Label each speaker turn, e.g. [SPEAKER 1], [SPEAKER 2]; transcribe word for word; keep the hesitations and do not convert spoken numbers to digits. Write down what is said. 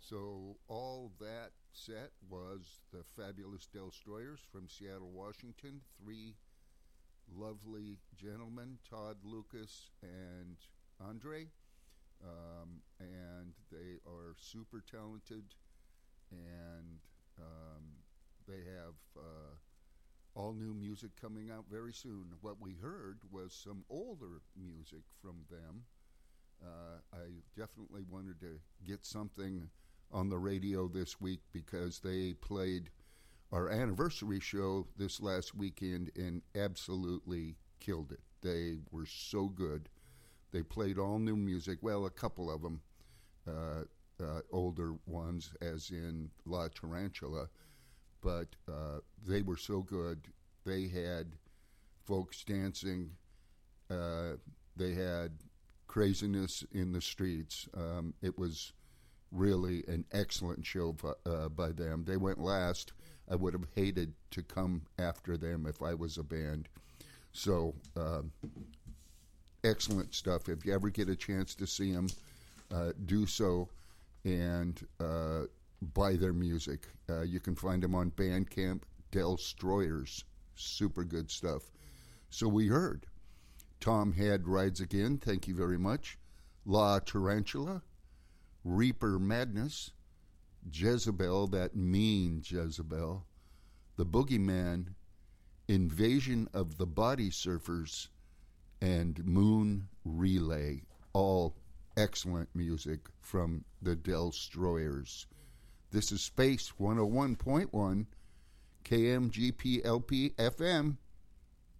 [SPEAKER 1] So all that set was the fabulous Destroyers from Seattle, Washington. Three lovely gentlemen, Todd, Lucas, and Andre. Um, and they are super talented, and um, they have uh, all new music coming out very soon. What we heard was some older music from them. Uh, I definitely wanted to get something on the radio this week because they played our anniversary show this last weekend and absolutely killed it. They were so good. They played all new music. Well, a couple of them, uh, uh, older ones, as in La Tarantula, but uh, they were so good. They had folks dancing. Uh, they had craziness in the streets. Um, it was really an excellent show uh, by them. They went last. I would have hated to come after them if I was a band. So, um, excellent stuff. If you ever get a chance to see them, uh, do so and uh, buy their music. Uh, you can find them on Bandcamp, Destroyers. Super good stuff. So we heard Tom Had Rides Again, thank you very much. La Tarantula, Reaper Madness, Jezebel, that mean Jezebel, The Boogeyman, Invasion of the Body Surfers, and Moon Relay. All excellent music from the Destroyers. This is Space one oh one point one, K M G P L P F M,